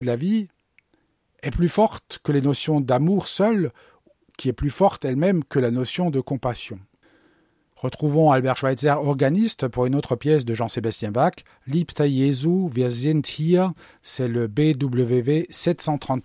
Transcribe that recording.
de la vie est plus forte que les notions d'amour seul, qui est plus forte elle-même que la notion de compassion. Retrouvons Albert Schweitzer, organiste, pour une autre pièce de Jean-Sébastien Bach, Liebster Jesu, wir sind hier, c'est le BWV 733.